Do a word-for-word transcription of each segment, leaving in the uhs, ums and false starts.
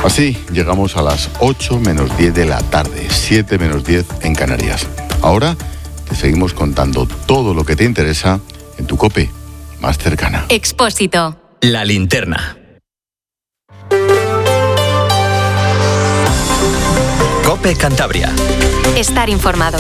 Así llegamos a las ocho menos diez de la tarde, siete menos diez en Canarias. Ahora te seguimos contando todo lo que te interesa en tu COPE más cercana. Expósito. La linterna. COPE Cantabria. Estar informado.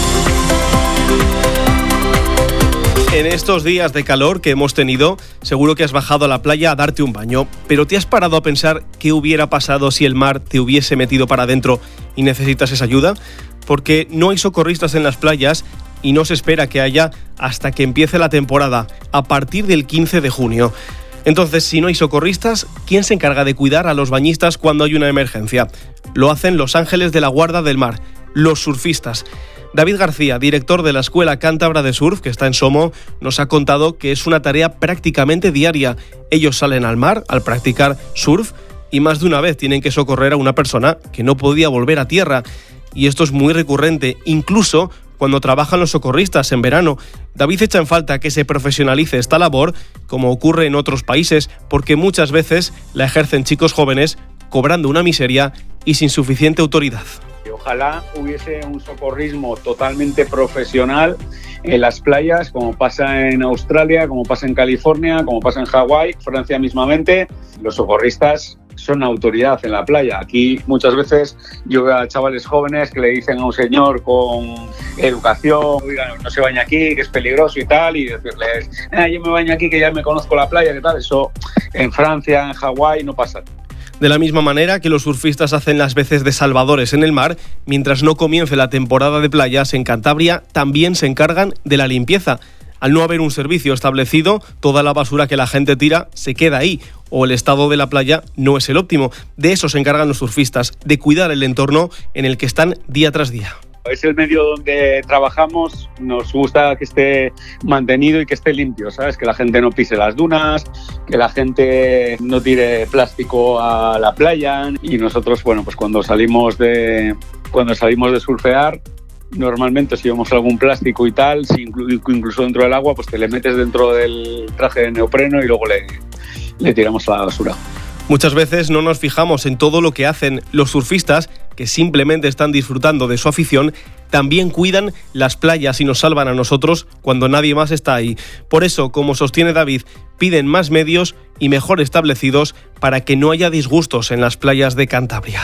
En estos días de calor que hemos tenido, seguro que has bajado a la playa a darte un baño, pero ¿te has parado a pensar qué hubiera pasado si el mar te hubiese metido para adentro y necesitas esa ayuda? Porque no hay socorristas en las playas y no se espera que haya hasta que empiece la temporada, a partir del quince de junio. Entonces, si no hay socorristas, ¿quién se encarga de cuidar a los bañistas cuando hay una emergencia? Lo hacen los ángeles de la guarda del mar, los surfistas. David García, director de la Escuela Cántabra de Surf, que está en Somo, nos ha contado que es una tarea prácticamente diaria. Ellos salen al mar al practicar surf y más de una vez tienen que socorrer a una persona que no podía volver a tierra. Y esto es muy recurrente, incluso cuando trabajan los socorristas en verano. David echa en falta que se profesionalice esta labor, como ocurre en otros países, porque muchas veces la ejercen chicos jóvenes cobrando una miseria y sin suficiente autoridad. Ojalá hubiese un socorrismo totalmente profesional en las playas, como pasa en Australia, como pasa en California, como pasa en Hawái, Francia mismamente. Los socorristas son autoridad en la playa. Aquí muchas veces yo veo a chavales jóvenes que le dicen a un señor con educación, oigan, no se baña aquí, que es peligroso y tal, y decirles, eh, yo me baño aquí que ya me conozco la playa, ¿qué tal? Eso en Francia, en Hawái no pasa. De la misma manera que los surfistas hacen las veces de salvadores en el mar, mientras no comience la temporada de playas en Cantabria, también se encargan de la limpieza. Al no haber un servicio establecido, toda la basura que la gente tira se queda ahí, o el estado de la playa no es el óptimo. De eso se encargan los surfistas, de cuidar el entorno en el que están día tras día. Es el medio donde trabajamos, nos gusta que esté mantenido y que esté limpio, ¿sabes? Que la gente no pise las dunas, que la gente no tire plástico a la playa. Y nosotros, bueno, pues cuando salimos de, cuando salimos de surfear, normalmente si vemos algún plástico y tal, si incluso dentro del agua, pues te le metes dentro del traje de neopreno y luego le, le tiramos a la basura. Muchas veces no nos fijamos en todo lo que hacen los surfistas, que simplemente están disfrutando de su afición. También cuidan las playas y nos salvan a nosotros cuando nadie más está ahí. Por eso, como sostiene David, piden más medios y mejor establecidos para que no haya disgustos en las playas de Cantabria.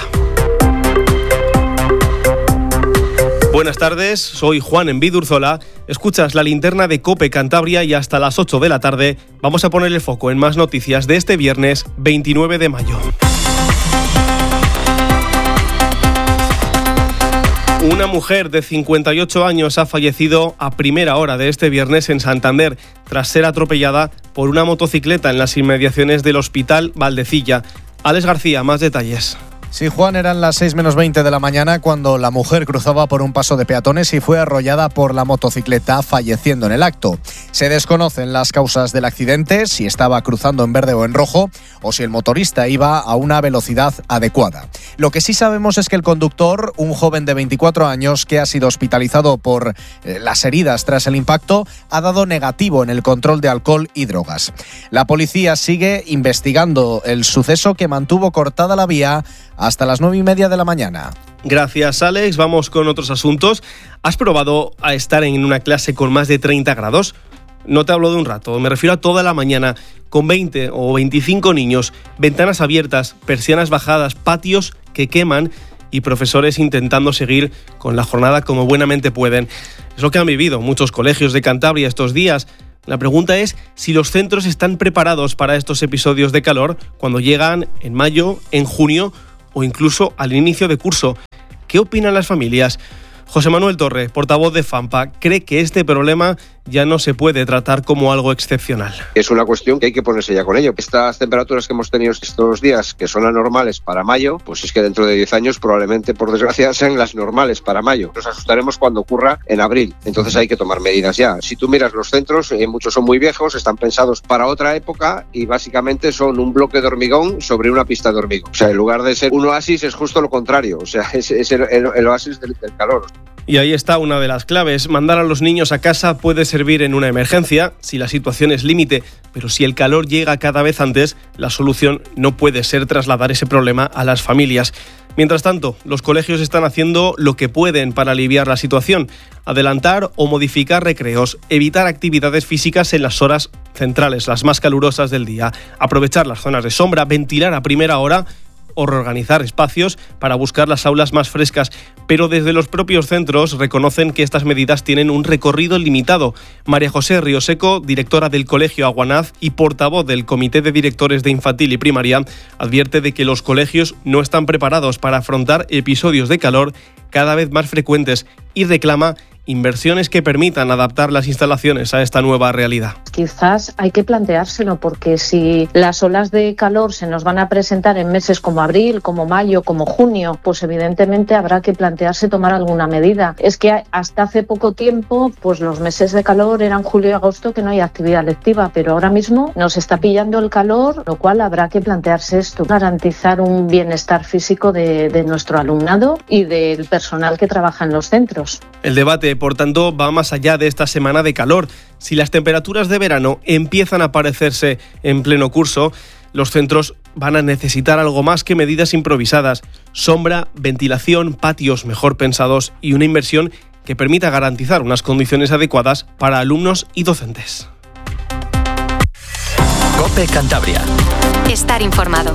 Buenas tardes, soy Juan en Bidurzola. Escuchas la linterna de COPE Cantabria y hasta las ocho de la tarde vamos a poner el foco en más noticias de este viernes veintinueve de mayo. Una mujer de cincuenta y ocho años ha fallecido a primera hora de este viernes en Santander tras ser atropellada por una motocicleta en las inmediaciones del Hospital Valdecilla. Alex García, más detalles. Sí, Juan, eran las seis menos veinte de la mañana cuando la mujer cruzaba por un paso de peatones y fue arrollada por la motocicleta, falleciendo en el acto. Se desconocen las causas del accidente, si estaba cruzando en verde o en rojo, o si el motorista iba a una velocidad adecuada. Lo que sí sabemos es que el conductor, un joven de veinticuatro años que ha sido hospitalizado por eh, las heridas tras el impacto, ha dado negativo en el control de alcohol y drogas. La policía sigue investigando el suceso que mantuvo cortada la vía hasta las nueve y media de la mañana. Gracias, Alex. Vamos con otros asuntos. ¿Has probado a estar en una clase con más de treinta grados? No te hablo de un rato, me refiero a toda la mañana, con veinte o veinticinco niños, ventanas abiertas, persianas bajadas, patios que queman y profesores intentando seguir con la jornada como buenamente pueden. Es lo que han vivido muchos colegios de Cantabria estos días. La pregunta es si los centros están preparados para estos episodios de calor cuando llegan en mayo, en junio o incluso al inicio de curso. ¿Qué opinan las familias? José Manuel Torre, portavoz de FAMPA, cree que este problema ya no se puede tratar como algo excepcional. Es una cuestión que hay que ponerse ya con ello. Estas temperaturas que hemos tenido estos días, que son anormales para mayo, pues es que dentro de diez años probablemente, por desgracia, sean las normales para mayo. Nos asustaremos cuando ocurra en abril. Entonces hay que tomar medidas ya. Si tú miras los centros, eh, muchos son muy viejos, están pensados para otra época y básicamente son un bloque de hormigón sobre una pista de hormigón. O sea, en lugar de ser un oasis es justo lo contrario. O sea, es, es el, el, el oasis del, del calor. Y ahí está una de las claves. Mandar a los niños a casa puede servir en una emergencia, si la situación es límite, pero si el calor llega cada vez antes, la solución no puede ser trasladar ese problema a las familias. Mientras tanto, los colegios están haciendo lo que pueden para aliviar la situación. Adelantar o modificar recreos, evitar actividades físicas en las horas centrales, las más calurosas del día, aprovechar las zonas de sombra, ventilar a primera hora o reorganizar espacios para buscar las aulas más frescas. Pero desde los propios centros reconocen que estas medidas tienen un recorrido limitado. María José Rioseco, directora del Colegio Aguanaz y portavoz del Comité de Directores de Infantil y Primaria, advierte de que los colegios no están preparados para afrontar episodios de calor cada vez más frecuentes y reclama inversiones que permitan adaptar las instalaciones a esta nueva realidad. Quizás hay que planteárselo, porque si las olas de calor se nos van a presentar en meses como abril, como mayo, como junio, pues evidentemente habrá que plantearse tomar alguna medida. Es que hasta hace poco tiempo, pues los meses de calor eran julio y agosto, que no hay actividad lectiva, pero ahora mismo nos está pillando el calor, lo cual habrá que plantearse esto, garantizar un bienestar físico de, de nuestro alumnado y del personal que trabaja en los centros. El debate, por tanto, va más allá de esta semana de calor. Si las temperaturas de verano empiezan a aparecerse en pleno curso, los centros van a necesitar algo más que medidas improvisadas: sombra, ventilación, patios mejor pensados y una inversión que permita garantizar unas condiciones adecuadas para alumnos y docentes. COPE Cantabria. Estar informado.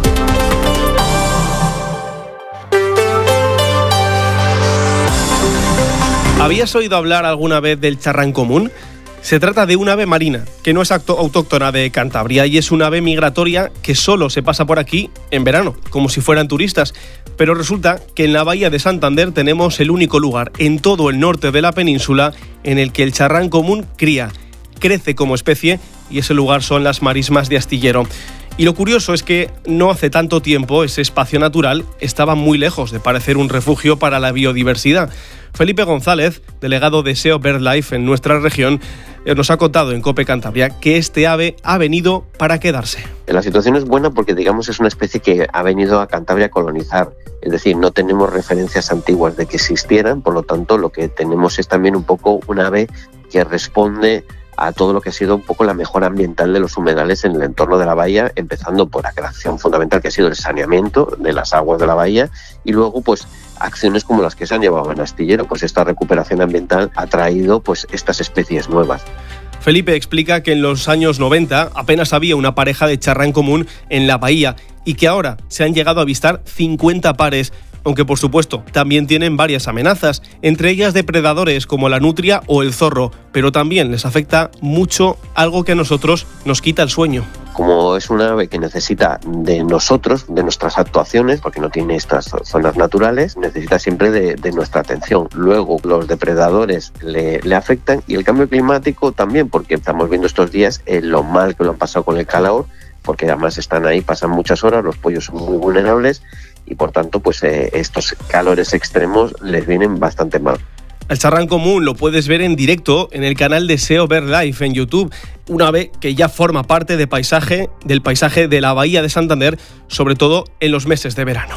¿Habías oído hablar alguna vez del charrán común? Se trata de un ave marina que no es autóctona de Cantabria y es un ave migratoria que solo se pasa por aquí en verano, como si fueran turistas. Pero resulta que en la bahía de Santander tenemos el único lugar en todo el norte de la península en el que el charrán común cría, crece como especie, y ese lugar son las marismas de Astillero. Y lo curioso es que no hace tanto tiempo ese espacio natural estaba muy lejos de parecer un refugio para la biodiversidad. Felipe González, delegado de S E O BirdLife en nuestra región, nos ha contado en COPE Cantabria que este ave ha venido para quedarse. La situación es buena porque, digamos, es una especie que ha venido a Cantabria a colonizar. Es decir, no tenemos referencias antiguas de que existieran, por lo tanto lo que tenemos es también un poco un ave que responde a todo lo que ha sido un poco la mejora ambiental de los humedales en el entorno de la bahía, empezando por la creación fundamental que ha sido el saneamiento de las aguas de la bahía, y luego pues acciones como las que se han llevado en Astillero. Pues esta recuperación ambiental ha traído pues estas especies nuevas. Felipe explica que en los años noventa apenas había una pareja de charrán común en la bahía y que ahora se han llegado a avistar cincuenta pares, aunque por supuesto también tienen varias amenazas, entre ellas depredadores como la nutria o el zorro, pero también les afecta mucho algo que a nosotros nos quita el sueño. Como es una ave que necesita de nosotros, de nuestras actuaciones, porque no tiene estas zonas naturales, necesita siempre de, de nuestra atención. Luego los depredadores le, le afectan, y el cambio climático también, porque estamos viendo estos días eh, lo mal que lo han pasado con el calor, porque además están ahí, pasan muchas horas, los pollos son muy vulnerables y por tanto pues eh, estos calores extremos les vienen bastante mal. El charrán común lo puedes ver en directo en el canal de S E O BirdLife en YouTube, una ave que ya forma parte de paisaje, del paisaje de la bahía de Santander, sobre todo en los meses de verano.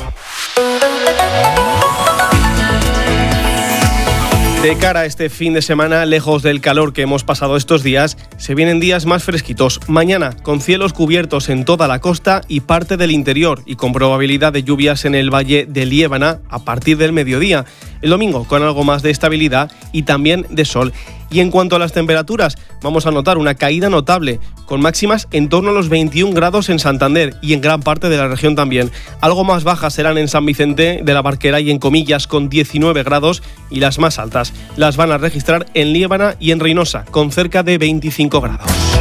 De cara a este fin de semana, lejos del calor que hemos pasado estos días, se vienen días más fresquitos. Mañana, con cielos cubiertos en toda la costa y parte del interior, y con probabilidad de lluvias en el valle de Liébana a partir del mediodía. El domingo, con algo más de estabilidad y también de sol. Y en cuanto a las temperaturas, vamos a notar una caída notable, con máximas en torno a los veintiún grados en Santander y en gran parte de la región también. Algo más bajas serán en San Vicente de la Barquera y en Comillas, con diecinueve grados, y las más altas las van a registrar en Liébana y en Reinosa, con cerca de veinticinco grados.